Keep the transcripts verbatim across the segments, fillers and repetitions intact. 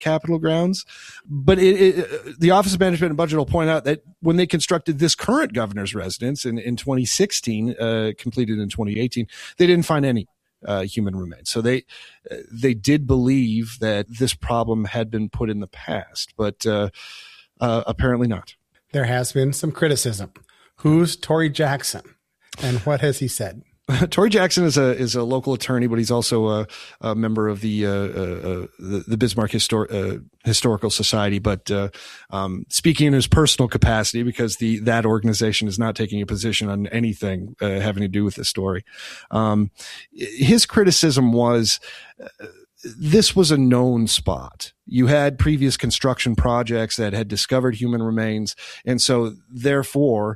Capitol grounds. But it, it, the Office of Management and Budget will point out that when they constructed this current governor's residence in, in twenty sixteen, uh, completed in twenty eighteen, they didn't find any uh, human remains. So they they did believe that this problem had been put in the past, but uh, uh, apparently not. There has been some criticism. Who's Tory Jackson, and what has he said? Tory Jackson is a is a local attorney, but he's also a, a member of the uh, uh, the, the Bismarck Histor- uh, Historical Society. But uh, um, speaking in his personal capacity, because the that organization is not taking a position on anything uh, having to do with this story, um, his criticism was. Uh, This was a known spot. You had previous construction projects that had discovered human remains. And so therefore,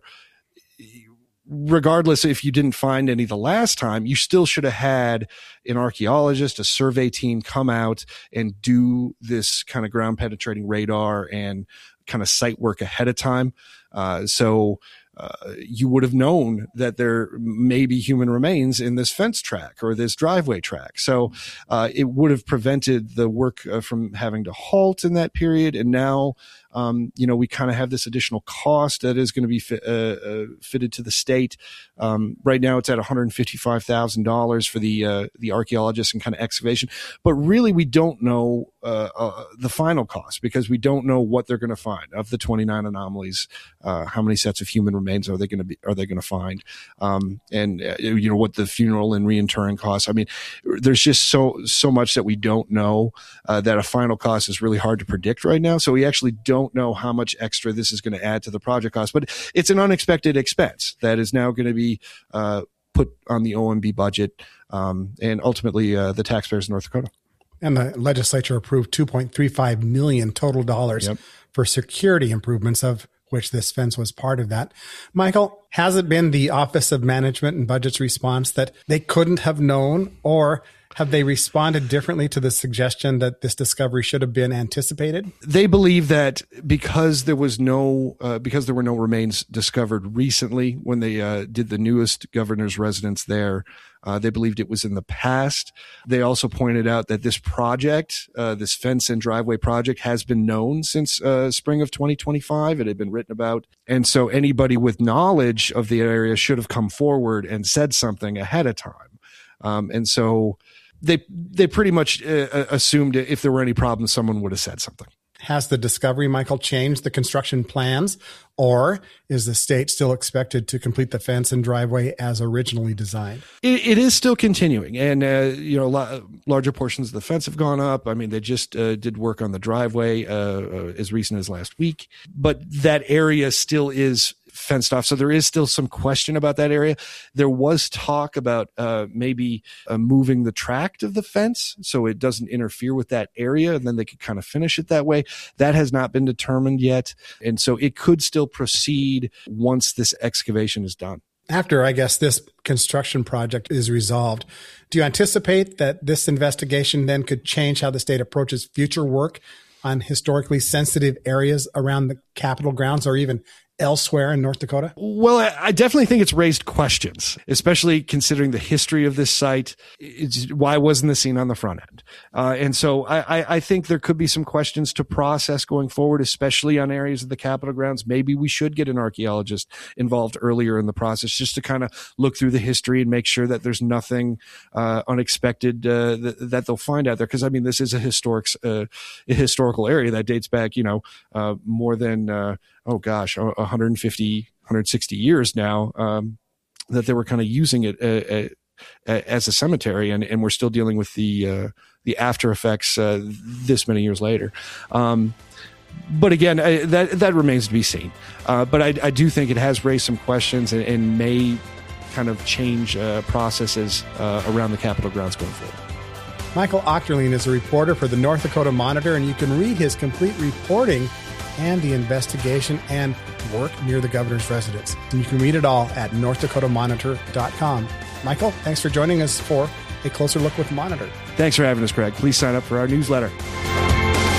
regardless if you didn't find any the last time, you still should have had an archaeologist, a survey team come out and do this kind of ground penetrating radar and kind of site work ahead of time. Uh, so Uh, you would have known that there may be human remains in this fence track or this driveway track. So uh, it would have prevented the work uh, from having to halt in that period. And now, um, you know, we kind of have this additional cost that is going to be fi- uh, uh, fitted to the state. Um, right now it's at one hundred fifty-five thousand dollars for the uh, the archaeologists and kind of excavation. But really, we don't know uh, uh, the final cost because we don't know what they're going to find. Of the twenty-nine anomalies, uh, how many sets of human remains are they going to be, are they going to find? Um, and, uh, you know, what the funeral and reinterring costs. I mean, there's just so, so much that we don't know, uh, that a final cost is really hard to predict right now. So we actually don't know how much extra this is going to add to the project cost, but it's an unexpected expense that is now going to be, uh, put on the O M B budget, um, and ultimately, uh, the taxpayers in North Dakota. And the legislature approved two point three five million total dollars yep. for security improvements, of which this fence was part of that. Michael, has it been the Office of Management and Budget's response that they couldn't have known, or have they responded differently to the suggestion that this discovery should have been anticipated? They believe that because there was no, uh, because there were no remains discovered recently when they uh, did the newest governor's residence there, uh, they believed it was in the past. They also pointed out that this project, uh, this fence and driveway project, has been known since uh, spring of twenty twenty-five. It had been written about. And so anybody with knowledge of the area should have come forward and said something ahead of time. Um, and so they they pretty much uh, assumed if there were any problems, someone would have said something. Has the discovery, Michael, changed the construction plans, or is the state still expected to complete the fence and driveway as originally designed? It, it is still continuing, and uh, you know, la- larger portions of the fence have gone up. I mean, they just uh, did work on the driveway uh, uh, as recent as last week, but that area still is fenced off. So there is still some question about that area. There was talk about uh, maybe uh, moving the tract of the fence so it doesn't interfere with that area, and then they could kind of finish it that way. That has not been determined yet. And so it could still proceed once this excavation is done. After, I guess, this construction project is resolved, do you anticipate that this investigation then could change how the state approaches future work on historically sensitive areas around the Capitol grounds or even elsewhere in North Dakota? Well, I definitely think it's raised questions, especially considering the history of this site. It's, why wasn't this seen on the front end? Uh, and so I, I think there could be some questions to process going forward, especially on areas of the Capitol grounds. Maybe we should get an archaeologist involved earlier in the process just to kind of look through the history and make sure that there's nothing uh, unexpected uh, that, that they'll find out there. Because, I mean, this is a historic, uh, a historical area that dates back, you know, uh, more than uh, oh gosh, one hundred fifty, one hundred sixty years now, um, that they were kind of using it uh, uh, as a cemetery, and, and we're still dealing with the uh, the after effects uh, this many years later. Um, but again, I, that that remains to be seen. Uh, but I, I do think it has raised some questions and, and may kind of change uh, processes uh, around the Capitol grounds going forward. Michael Ochterlin is a reporter for the North Dakota Monitor, and you can read his complete reporting and the investigation and work near the governor's residence. And you can read it all at north dakota monitor dot com. Michael, thanks for joining us for a closer look with Monitor. Thanks for having us, Craig. Please sign up for our newsletter.